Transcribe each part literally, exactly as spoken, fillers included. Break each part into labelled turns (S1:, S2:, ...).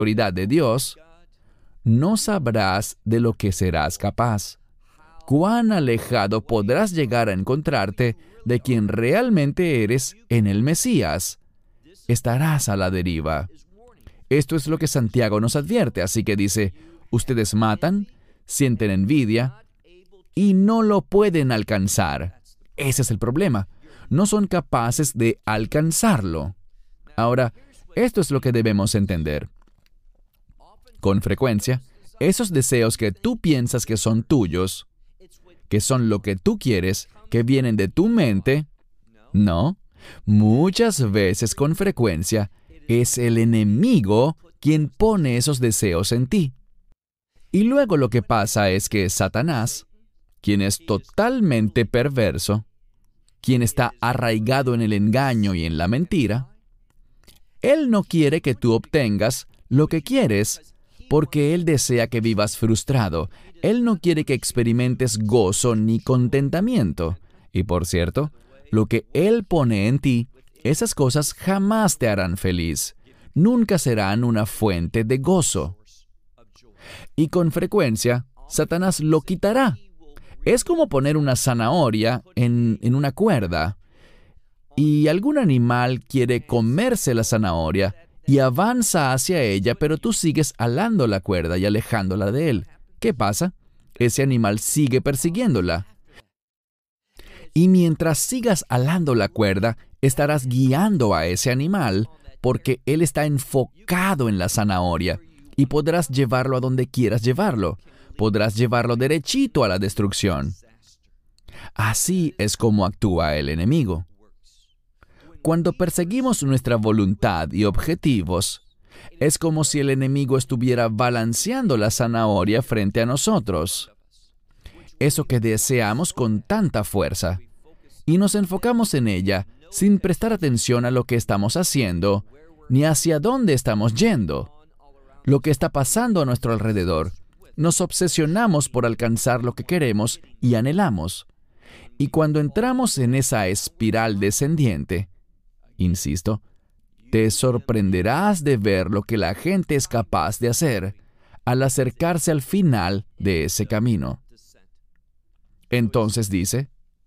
S1: autoridad de Dios, no sabrás de lo que serás capaz. Cuán alejado podrás llegar a encontrarte de quien realmente eres en el Mesías. Estarás a la deriva. Esto es lo que Santiago nos advierte, así que dice, ustedes matan, sienten envidia y no lo pueden alcanzar. Ese es el problema. No son capaces de alcanzarlo. Ahora, esto es lo que debemos entender. Con frecuencia, esos deseos que tú piensas que son tuyos, que son lo que tú quieres, que vienen de tu mente, no. Muchas veces, con frecuencia, es el enemigo quien pone esos deseos en ti. Y luego lo que pasa es que Satanás, quien es totalmente perverso, quien está arraigado en el engaño y en la mentira, él no quiere que tú obtengas lo que quieres, porque él desea que vivas frustrado. Él no quiere que experimentes gozo ni contentamiento. Y por cierto, lo que él pone en ti, esas cosas jamás te harán feliz. Nunca serán una fuente de gozo. Y con frecuencia, Satanás lo quitará. Es como poner una zanahoria en, en una cuerda. Y algún animal quiere comerse la zanahoria y avanza hacia ella, pero tú sigues alando la cuerda y alejándola de él. ¿Qué pasa? Ese animal sigue persiguiéndola. Y mientras sigas alando la cuerda, estarás guiando a ese animal porque él está enfocado en la zanahoria y podrás llevarlo a donde quieras llevarlo. Podrás llevarlo derechito a la destrucción. Así es como actúa el enemigo. Cuando perseguimos nuestra voluntad y objetivos, es como si el enemigo estuviera balanceando la zanahoria frente a nosotros. Eso que deseamos con tanta fuerza. Y nos enfocamos en ella sin prestar atención a lo que estamos haciendo, ni hacia dónde estamos yendo. Lo que está pasando a nuestro alrededor. Nos obsesionamos por alcanzar lo que queremos y anhelamos. Y cuando entramos en esa espiral descendiente, insisto, te sorprenderás de ver lo que la gente es capaz de hacer al acercarse al final de ese camino. Entonces dice,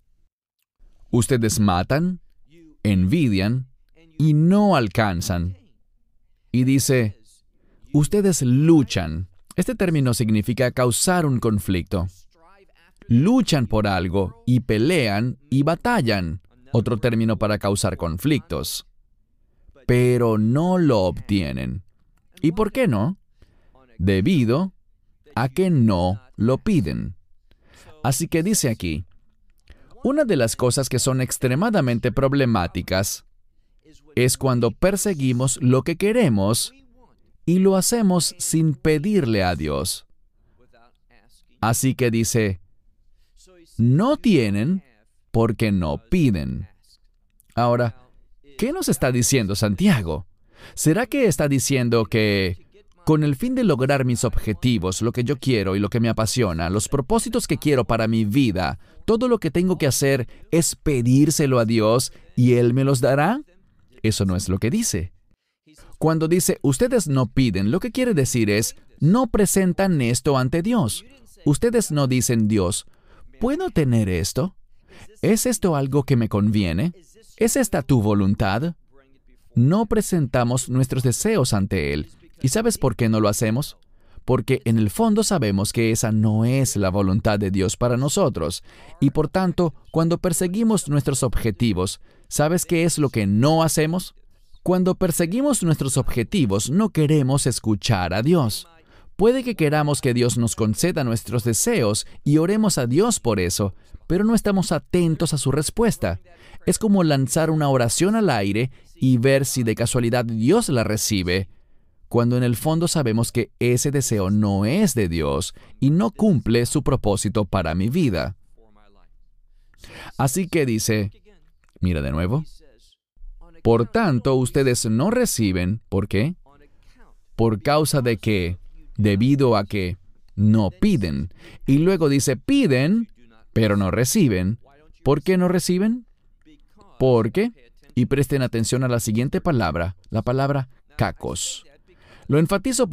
S1: ustedes matan, envidian y no alcanzan. Y dice, ustedes luchan. Este término significa causar un conflicto. Luchan por algo y pelean y batallan. Otro término para causar conflictos. Pero no lo obtienen. ¿Y por qué no? Debido a que no lo piden. Así que dice aquí, una de las cosas que son extremadamente problemáticas es cuando perseguimos lo que queremos y lo hacemos sin pedirle a Dios. Así que dice, no tienen porque no piden. Ahora, ¿qué nos está diciendo Santiago? ¿Será que está diciendo que con el fin de lograr mis objetivos, lo que yo quiero y lo que me apasiona, los propósitos que quiero para mi vida, todo lo que tengo que hacer es pedírselo a Dios y Él me los dará? Eso no es lo que dice. Cuando dice, ustedes no piden, lo que quiere decir es, no presentan esto ante Dios. Ustedes no dicen, Dios, ¿puedo tener esto? ¿Es esto algo que me conviene? ¿Es esta tu voluntad? No presentamos nuestros deseos ante Él. ¿Y sabes por qué no lo hacemos? Porque en el fondo sabemos que esa no es la voluntad de Dios para nosotros. Y por tanto, cuando perseguimos nuestros objetivos, ¿sabes qué es lo que no hacemos? Cuando perseguimos nuestros objetivos, no queremos escuchar a Dios. Puede que queramos que Dios nos conceda nuestros deseos y oremos a Dios por eso, pero no estamos atentos a su respuesta. Es como lanzar una oración al aire y ver si de casualidad Dios la recibe, cuando en el fondo sabemos que ese deseo no es de Dios y no cumple su propósito para mi vida. Así que dice, mira de nuevo, por tanto ustedes no reciben, ¿por qué? Por causa de que, debido a que no piden. Y luego dice, piden, pero no reciben. ¿Por qué no reciben? Porque, y presten atención a la siguiente palabra, la palabra kakos. Lo enfatizo